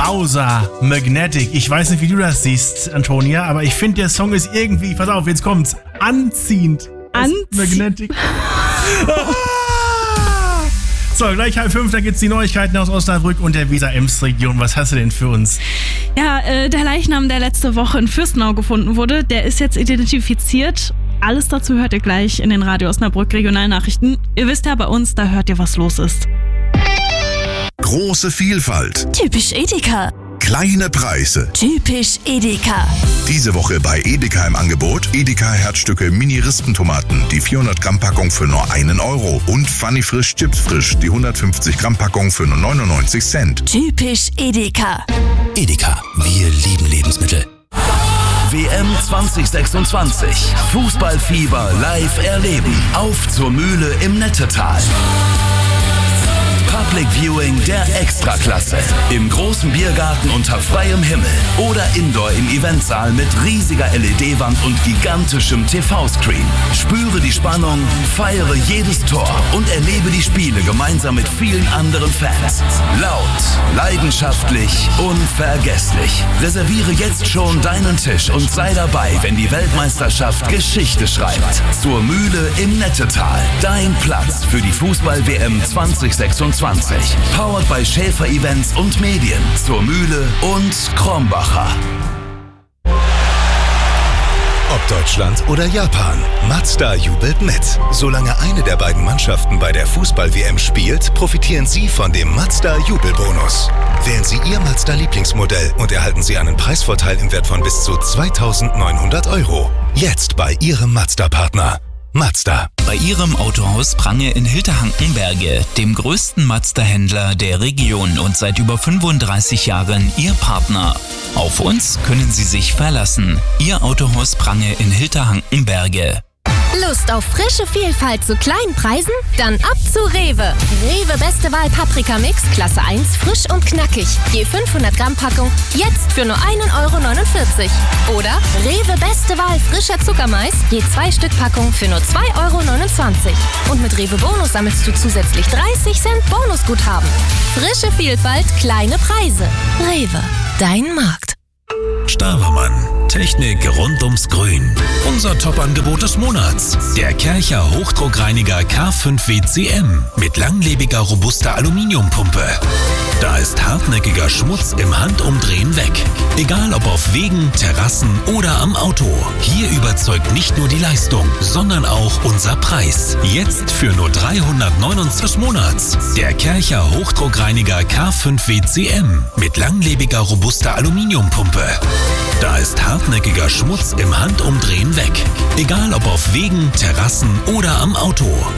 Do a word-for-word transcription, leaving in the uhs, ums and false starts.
Bowser, Magnetic. Ich weiß nicht, wie du das siehst, Antonia, aber ich finde, der Song ist irgendwie, pass auf, jetzt kommt's, anziehend. Anziehend. Magnetic. So, gleich halb fünf, da gibt's die Neuigkeiten aus Osnabrück und der Weser-Ems-Region. Was hast du denn für uns? Ja, äh, der Leichnam, der letzte Woche in Fürstenau gefunden wurde, der ist jetzt identifiziert. Alles dazu hört ihr gleich in den Radio Osnabrück Regionalnachrichten. Ihr wisst ja, bei uns, da hört ihr, was los ist. Große Vielfalt. Typisch Edeka. Kleine Preise. Typisch Edeka. Diese Woche bei Edeka im Angebot Edeka Herzstücke Mini-Rispentomaten, die vierhundert Gramm Packung für nur einen Euro und Funny Frisch Chips Frisch, die hundertfünfzig Gramm Packung für nur neunundneunzig Cent. Typisch Edeka. Edeka, wir lieben Lebensmittel. W M zwanzig sechsundzwanzig. Fußballfieber live erleben. Auf zur Mühle im Nettetal. Public Viewing der Extraklasse. Im großen Biergarten unter freiem Himmel. Oder Indoor im Eventsaal mit riesiger L E D-Wand und gigantischem T V-Screen. Spüre die Spannung, feiere jedes Tor und erlebe die Spiele gemeinsam mit vielen anderen Fans. Laut, leidenschaftlich, unvergesslich. Reserviere jetzt schon deinen Tisch und sei dabei, wenn die Weltmeisterschaft Geschichte schreibt. Zur Mühle im Nettetal. Dein Platz für die Fußball-W M zwanzig sechsundzwanzig. Powered by Schäfer Events und Medien. Zur Mühle und Krombacher. Ob Deutschland oder Japan, Mazda jubelt mit. Solange eine der beiden Mannschaften bei der Fußball-W M spielt, profitieren Sie von dem Mazda-Jubelbonus. Wählen Sie Ihr Mazda-Lieblingsmodell und erhalten Sie einen Preisvorteil im Wert von bis zu zweitausendneunhundert Euro. Jetzt bei Ihrem Mazda-Partner. Mazda. Bei Ihrem Autohaus Prange in Hilterhankenberge, dem größten Mazda-Händler der Region und seit über fünfunddreißig Jahren Ihr Partner. Auf uns können Sie sich verlassen. Ihr Autohaus Prange in Hilterhankenberge. Lust auf frische Vielfalt zu kleinen Preisen? Dann ab zu Rewe. Rewe Beste Wahl Paprika Mix, Klasse eins, frisch und knackig. Je fünfhundert Gramm Packung, jetzt für nur ein Euro neunundvierzig. Oder Rewe Beste Wahl frischer Zuckermais, je zwei Stück Packung für nur zwei Euro neunundzwanzig. Und mit Rewe Bonus sammelst du zusätzlich dreißig Cent Bonusguthaben. Frische Vielfalt, kleine Preise. Rewe, dein Markt. Stavermann. Technik rund ums Grün. Unser Top-Angebot des Monats. Der Kärcher Hochdruckreiniger K fünf W C M mit langlebiger, robuster Aluminiumpumpe. Da ist hartnäckiger Schmutz im Handumdrehen weg. Egal ob auf Wegen, Terrassen oder am Auto. Hier überzeugt nicht nur die Leistung, sondern auch unser Preis. Jetzt für nur dreihundertneunundneunzig Monats. Der Kärcher Hochdruckreiniger K fünf W C M mit langlebiger, robuster Aluminiumpumpe. Da ist hartnäckiger Schmutz im Handumdrehen weg. Egal ob auf Wegen, Terrassen oder am Auto.